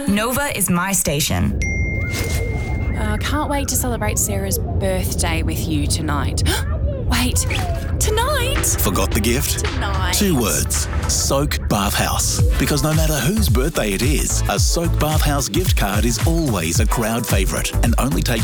Nova is my station. Can't wait to celebrate Sarah's birthday with you tonight. Wait, tonight? Forgot the gift? Tonight. 2 words. Soak Bathhouse. Because no matter whose birthday it is, a Soak Bathhouse gift card is always a crowd favourite and only takes